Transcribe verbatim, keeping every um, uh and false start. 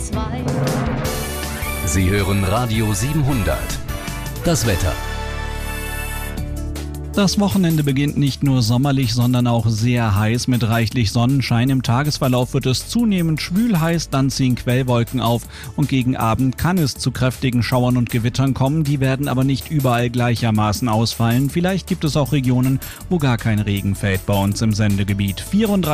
zwei. Sie hören Radio siebenhundert. Das Wetter. Das Wochenende beginnt nicht nur sommerlich, sondern auch sehr heiß mit reichlich Sonnenschein. Im Tagesverlauf wird es zunehmend schwül heiß, dann ziehen Quellwolken auf und gegen Abend kann es zu kräftigen Schauern und Gewittern kommen. Die werden aber nicht überall gleichermaßen ausfallen. Vielleicht gibt es auch Regionen, wo gar kein Regen fällt bei uns im Sendegebiet. vierunddreißig